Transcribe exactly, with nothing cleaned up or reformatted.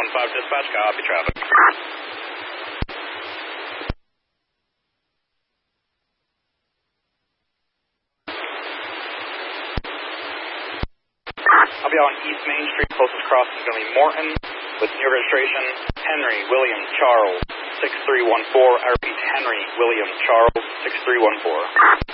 one five dispatch, copy traffic. I'll be out on East Main Street. Closest crossing is going to be Morton with new registration Henry William Charles six three one four. I repeat, Henry William Charles six three one four.